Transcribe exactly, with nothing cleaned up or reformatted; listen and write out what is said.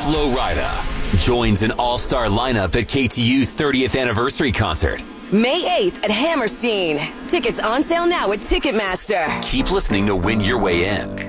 Flo Rida joins an all-star lineup at K T U's thirtieth anniversary concert. May eighth at Hammerstein. Tickets on sale now at Ticketmaster. Keep listening to win your way in.